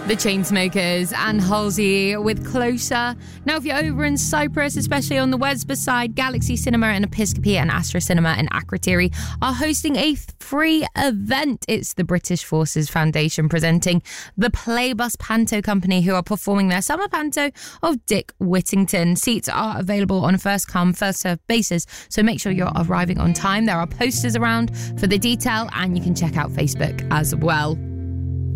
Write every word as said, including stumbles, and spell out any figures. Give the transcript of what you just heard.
The Chainsmokers and Halsey with Closer. Now, if you're over in Cyprus, especially on the Wesba side, Galaxy Cinema and Episcopi and Astra Cinema in Akrotiri are hosting a free event. It's the British Forces Foundation presenting the Playbus Panto Company, who are performing their summer panto of Dick Whittington. Seats are available on a first come, first served basis, so make sure you're arriving on time. There are posters around for the detail, and you can check out Facebook as well.